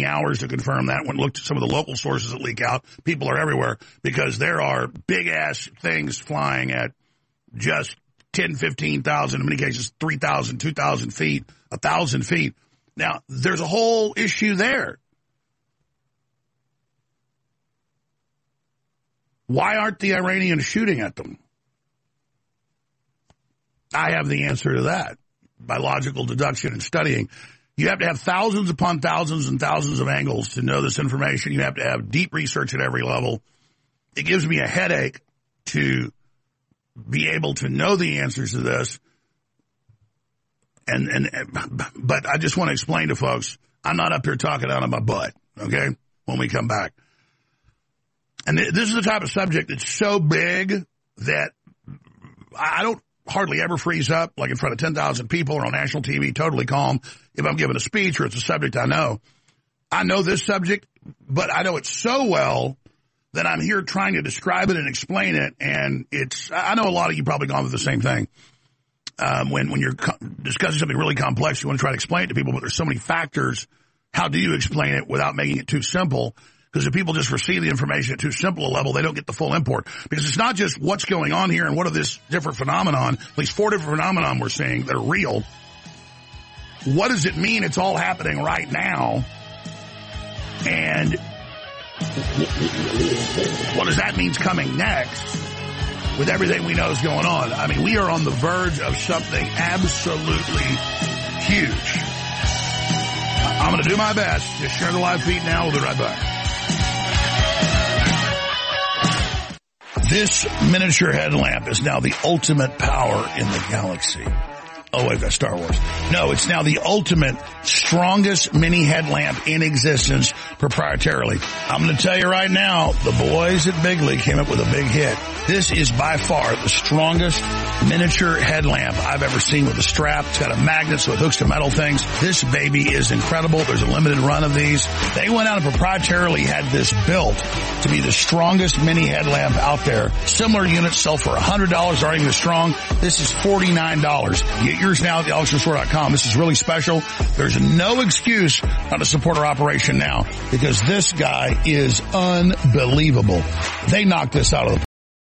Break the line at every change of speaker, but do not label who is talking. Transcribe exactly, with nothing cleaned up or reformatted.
hours to confirm that. When looked at some of the local sources that leak out, people are everywhere because there are big-ass things flying at just ten, fifteen thousand, in many cases three thousand, two thousand feet, one thousand feet. Now, there's a whole issue there. Why aren't the Iranians shooting at them? I have the answer to that by logical deduction and studying. You have to have thousands upon thousands and thousands of angles to know this information. You have to have deep research at every level. It gives me a headache to be able to know the answers to this. And, and, but I just want to explain to folks, I'm not up here talking out of my butt, okay, when we come back. And this is the type of subject that's so big that I don't hardly ever freeze up, like in front of ten thousand people or on national T V, totally calm. If I'm giving a speech or it's a subject I know, I know this subject, but I know it so well that I'm here trying to describe it and explain it. And it's, I know a lot of you probably gone through the same thing. Um, when, when you're co- discussing something really complex, you want to try to explain it to people, but there's so many factors. How do you explain it without making it too simple? Because if people just receive the information at too simple a level, they don't get the full import. Because it's not just what's going on here and what are this different phenomenon, at least four different phenomenon we're seeing that are real. What does it mean it's all happening right now? And what does that mean coming next with everything we know is going on? I mean, we are on the verge of something absolutely huge. I'm going to do my best. Just share the live feed now. We'll be right back. This miniature headlamp is now the ultimate power in the galaxy. Oh, wait, that's Star Wars. No, it's now the ultimate, strongest mini headlamp in existence proprietarily. I'm going to tell you right now, the boys at Bigley came up with a big hit. This is by far the strongest miniature headlamp I've ever seen with a strap. It's got a magnet so it hooks to metal things. This baby is incredible. There's a limited run of these. They went out and proprietarily had this built to be the strongest mini headlamp out there. Similar units sell for one hundred dollars, aren't even as strong. This is forty-nine dollars. Get yours now at the alex restore dot com. This is really special. There's no excuse not to support our operation now because this guy is unbelievable. They knocked this out of the